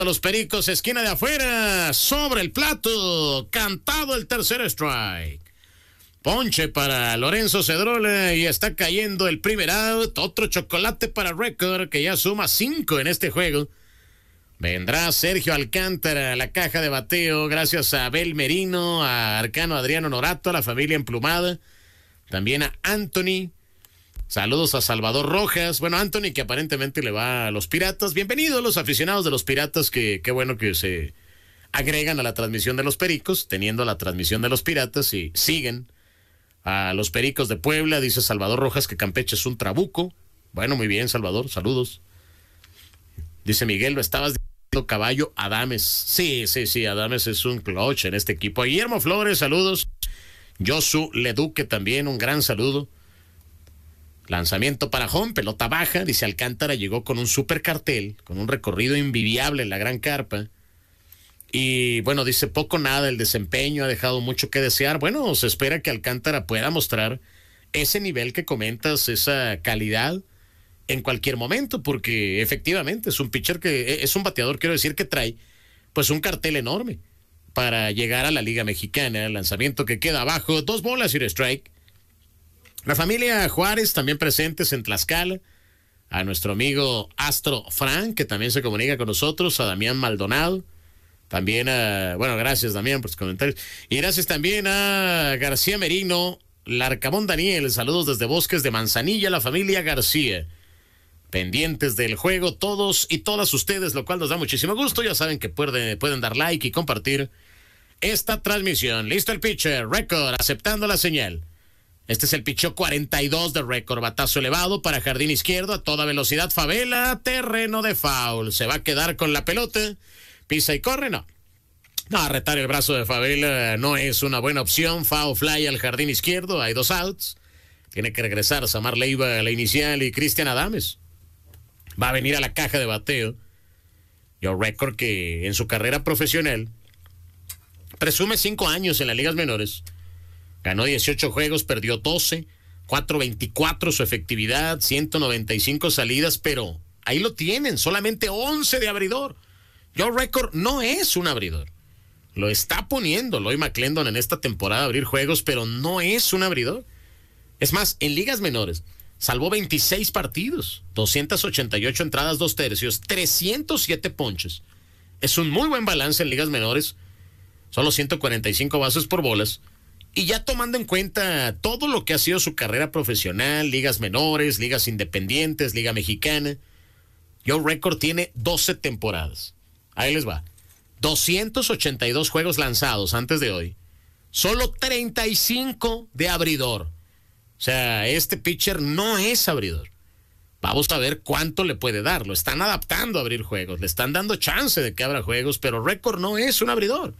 Los Pericos, esquina de afuera, sobre el plato, cantado el tercer strike. Ponche para Lorenzo Cedrola y está cayendo el primer out. Otro chocolate para Record, que ya suma 5 en este juego. Vendrá Sergio Alcántara a la caja de bateo, gracias a Abel Merino, a Arcano Adriano Norato, a la familia emplumada, también a Anthony. Saludos a Salvador Rojas. Bueno, Anthony, que aparentemente le va a los Piratas. Bienvenidos los aficionados de los Piratas, que qué bueno que se agregan a la transmisión de los Pericos, teniendo la transmisión de los Piratas y siguen a los Pericos de Puebla. Dice Salvador Rojas que Campeche es un trabuco. Bueno, muy bien, Salvador, saludos. Dice Miguel, lo estabas diciendo, caballo, Adames. Sí, Adames es un clutch en este equipo. A Guillermo Flores, saludos. Josu Leduque también, un gran saludo. Lanzamiento para home, pelota baja, dice Alcántara, llegó con un super cartel, con un recorrido invidiable en la gran carpa. Y bueno, dice poco nada, el desempeño ha dejado mucho que desear. Bueno, se espera que Alcántara pueda mostrar ese nivel que comentas, esa calidad en cualquier momento, porque efectivamente es un pitcher es un bateador, quiero decir, que trae pues un cartel enorme para llegar a la Liga Mexicana. El lanzamiento que queda abajo, 2 bolas y un strike. La familia Juárez también presentes en Tlaxcala, a nuestro amigo Astro Frank, que también se comunica con nosotros, a Damián Maldonado, también bueno, gracias Damián por sus comentarios, y gracias también a García Merino, Larcamón Daniel, saludos desde Bosques de Manzanilla, la familia García, pendientes del juego todos y todas ustedes, lo cual nos da muchísimo gusto. Ya saben que pueden dar like y compartir esta transmisión. Listo el pitcher, Record, aceptando la señal. Este es el picheo 42 de Record, batazo elevado para jardín izquierdo a toda velocidad. Favela, terreno de foul, se va a quedar con la pelota, pisa y corre, no, retar el brazo de Favela no es una buena opción. Foul fly al jardín izquierdo, hay 2 outs, tiene que regresar Samar Leiva a la inicial y Cristian Adames va a venir a la caja de bateo. Joe Record, que en su carrera profesional presume 5 años en las ligas menores. Ganó 18 juegos, perdió 12, 4.24 su efectividad, 195 salidas, pero ahí lo tienen, solamente 11 de abridor. Joe Record no es un abridor. Lo está poniendo Lloyd McClendon en esta temporada a abrir juegos, pero no es un abridor. Es más, en ligas menores, salvó 26 partidos, 288 entradas, 2 tercios, 307 ponches. Es un muy buen balance en ligas menores, solo 145 bases por bolas. Y ya tomando en cuenta todo lo que ha sido su carrera profesional, ligas menores, ligas independientes, Liga Mexicana, Joe Record tiene 12 temporadas. Ahí les va. 282 juegos lanzados antes de hoy. Solo 35 de abridor. O sea, este pitcher no es abridor. Vamos a ver cuánto le puede dar. Lo están adaptando a abrir juegos. Le están dando chance de que abra juegos, pero Record no es un abridor.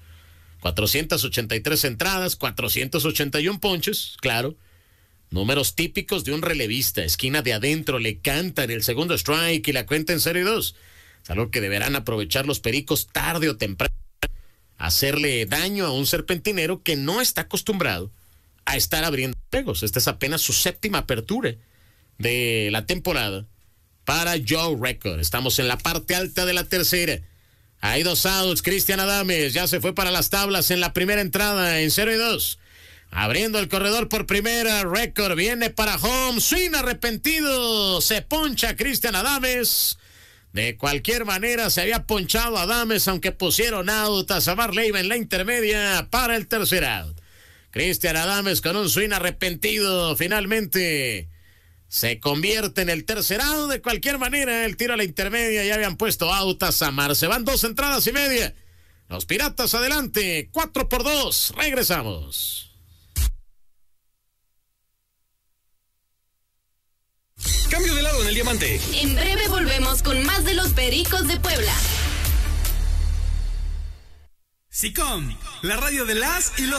483 entradas, 481 ponches, claro. Números típicos de un relevista. Esquina de adentro, le cantan el segundo strike y la cuenta en 0-2. Es algo que deberán aprovechar los Pericos tarde o temprano. Hacerle daño a un serpentinero que no está acostumbrado a estar abriendo juegos. Esta es apenas su 7ª apertura de la temporada para Joe Record. Estamos en la parte alta de la tercera. Hay 2 outs, Cristian Adames ya se fue para las tablas en la primera entrada en 0-2. Abriendo el corredor por primera, Record viene para home, swing arrepentido, se poncha Cristian Adames. De cualquier manera se había ponchado Adames, aunque pusieron out a Samar Leiva en la intermedia para el tercer out. Cristian Adames con un swing arrepentido, finalmente se convierte en el tercer out. De cualquier manera, el tiro a la intermedia, ya habían puesto out a Samar. Se van 2 entradas y media. Los Piratas adelante, 4-2. Regresamos. Cambio de lado en el diamante. En breve volvemos con más de los Pericos de Puebla. SICOM, la radio de las y los